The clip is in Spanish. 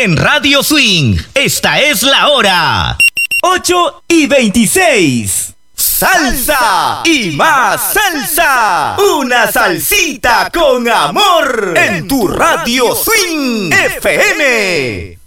En Radio Swing, esta es la hora. 8:26. Salsa y más salsa. Una salsita con amor en tu Radio Swing FM.